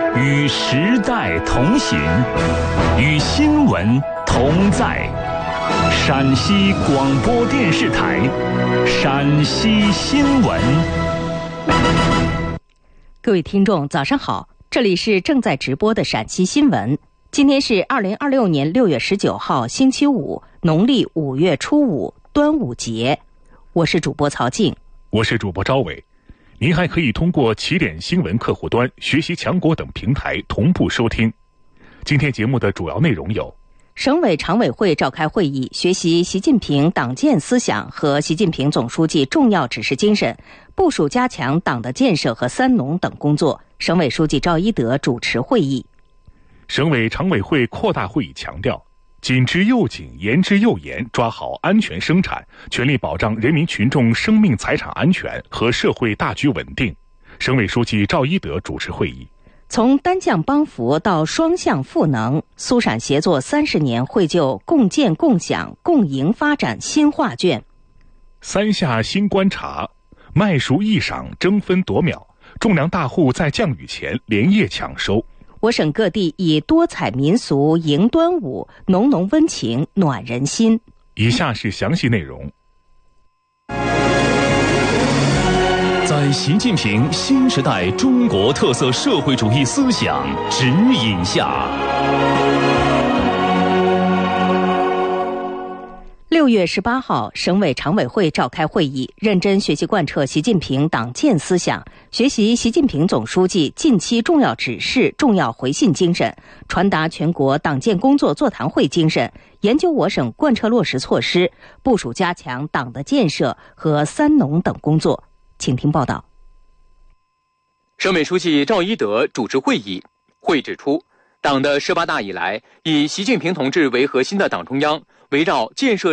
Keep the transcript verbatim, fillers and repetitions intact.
与时代同行，与新闻同在。陕西广播电视台陕西新闻。 各位听众早上好，这里是正在直播的陕西新闻。今天是二零二六年六月十九号星期五，农历五月初五，端午节。我是主播曹静， 我是主播招伟。您还可以通过起点新闻客户端、学习强国等平台同步收听。今天节目的主要内容有： 省委常委会召开会议，学习习近平党建思想和习近平总书记重要指示精神，部署加强党的建设和三农等工作。省委书记赵一德主持会议。 省委常委会扩大会议强调，紧之又紧，严之又严，抓好安全生产，全力保障人民群众生命财产安全和社会大局稳定。省委书记赵一德主持会议。 从单向帮扶到双向赋能，苏陕协作三十年绘就共建共享共赢发展新画卷。 三下新观察，麦熟一晌争分夺秒，种粮大户在降雨前连夜抢收。 我省各地以多彩民俗迎端午，浓浓温情暖人心。 以下是详细内容。 在习近平新时代中国特色社会主义思想指引下， 六月十八号，省委常委会召开会议，认真学习贯彻习近平党建思想，学习习近平总书记近期重要指示、重要回信精神，传达全国党建工作座谈会精神，研究我省贯彻落实措施，部署加强党的建设和三农等工作。请听报道。 省委书记赵一德主持会议，会指出，党的十八大以来，以习近平同志为核心的党中央围绕建设